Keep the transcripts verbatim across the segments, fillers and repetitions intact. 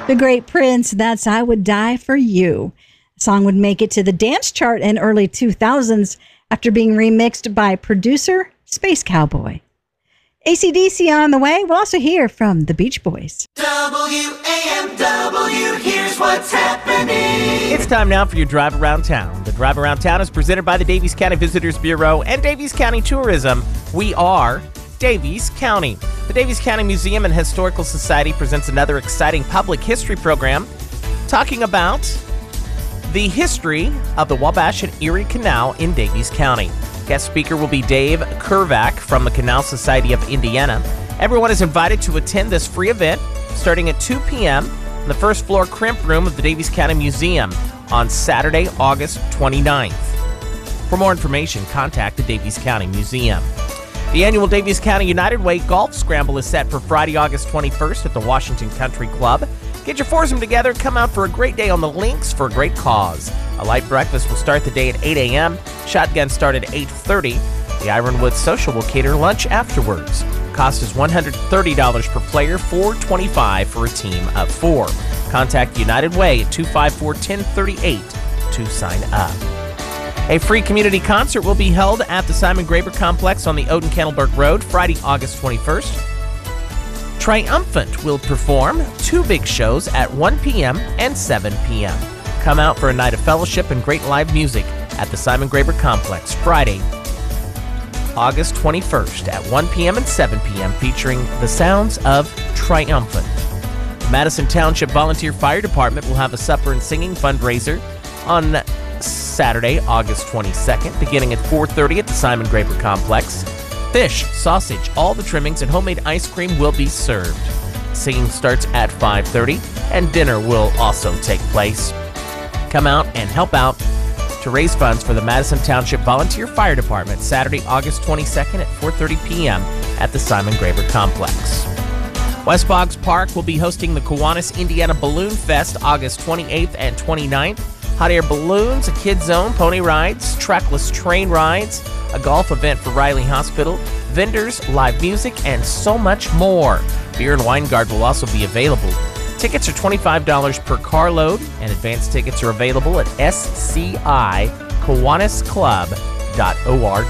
The great Prince, that's I Would Die For You. The song would make it to the dance chart in early two thousands after being remixed by producer Space Cowboy. A C D C on the way. We'll also hear from the Beach Boys. W A M W, here's what's happening. It's time now for your Drive Around Town. The Drive Around Town is presented by the Daviess County Visitors Bureau and Daviess County Tourism. We are Daviess County. The Daviess County Museum and Historical Society presents another exciting public history program talking about the history of the Wabash and Erie Canal in Daviess County. Guest speaker will be Dave Kervac from the Canal Society of Indiana. Everyone is invited to attend this free event starting at two p.m. in the first floor crimp room of the Daviess County Museum on Saturday, August twenty-ninth. For more information, contact the Daviess County Museum. The annual Daviess County United Way Golf Scramble is set for Friday, August twenty-first at the Washington Country Club. Get your foursome together, come out for a great day on the links for a great cause. A light breakfast will start the day at eight a.m. Shotgun start at eight thirty. The Ironwood Social will cater lunch afterwards. Cost is one hundred thirty dollars per player, four hundred twenty-five dollars for a team of four. Contact United Way at two five four, one zero three eight to sign up. A free community concert will be held at the Simon Graber Complex on the Odin-Candleberg Road Friday, August twenty-first. Triumphant will perform two big shows at one p.m. and seven p.m. Come out for a night of fellowship and great live music at the Simon Graber Complex Friday, August twenty-first at one p.m. and seven p.m. featuring the sounds of Triumphant. The Madison Township Volunteer Fire Department will have a supper and singing fundraiser on Saturday, August twenty-second, beginning at four thirty at the Simon Graber Complex. Fish, sausage, all the trimmings, and homemade ice cream will be served. Singing starts at five thirty, and dinner will also take place. Come out and help out to raise funds for the Madison Township Volunteer Fire Department Saturday, August twenty-second at four thirty p.m. at the Simon Graber Complex. West Boggs Park will be hosting the Kiwanis Indiana Balloon Fest August twenty-eighth and twenty-ninth. Hot air balloons, a kid zone, pony rides, trackless train rides, a golf event for Riley Hospital, vendors, live music, and so much more. Beer and wine guard will also be available. Tickets are twenty-five dollars per carload, and advance tickets are available at s c i kiwanis club dot org.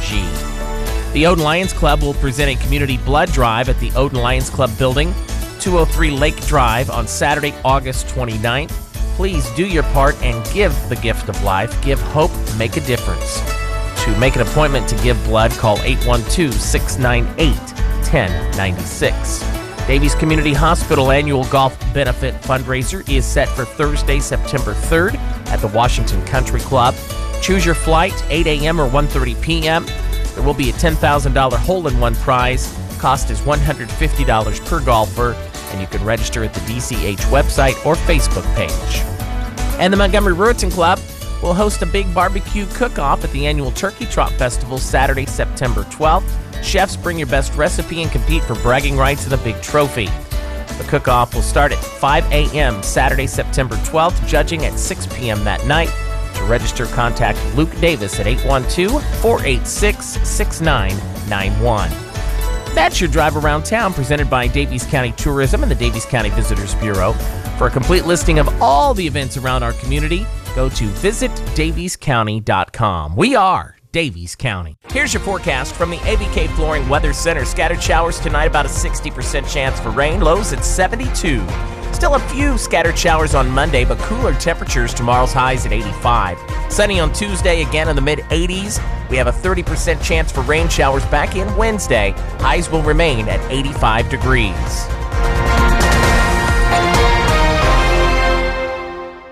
The Odin Lions Club will present a community blood drive at the Odin Lions Club building, two oh three Lake Drive, on Saturday, August twenty-ninth. Please do your part and give the gift of life. Give hope, make a difference. To make an appointment to give blood, call eight one two, six nine eight, one zero nine six. Daviess Community Hospital Annual Golf Benefit Fundraiser is set for Thursday, September third at the Washington Country Club. Choose your flight, eight a.m. or one thirty p.m. There will be a ten thousand dollars hole-in-one prize. Cost is one hundred fifty dollars per golfer, and you can register at the D C H website or Facebook page. And the Montgomery Ruritan Club will host a big barbecue cook-off at the annual Turkey Trot Festival Saturday, September twelfth. Chefs bring your best recipe and compete for bragging rights and a big trophy. The cook-off will start at five a.m. Saturday, September twelfth, judging at six p.m. that night. To register, contact Luke Davis at eight one two, four eight six, six nine nine one. That's your Drive Around Town, presented by Daviess County Tourism and the Daviess County Visitors Bureau. For a complete listing of all the events around our community, go to visit daviess county dot com. We are Daviess County. Here's your forecast from the A B K Flooring Weather Center. Scattered showers tonight, about a sixty percent chance for rain. Lows at seventy-two. Still a few scattered showers on Monday, but cooler temperatures. Tomorrow's highs at eighty-five. Sunny on Tuesday, again in the mid eighties. We have a thirty percent chance for rain showers back in Wednesday. Highs will remain at eighty-five degrees.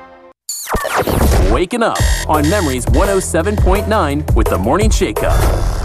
Waking up on Memories one oh seven point nine with the Morning Shake-Up.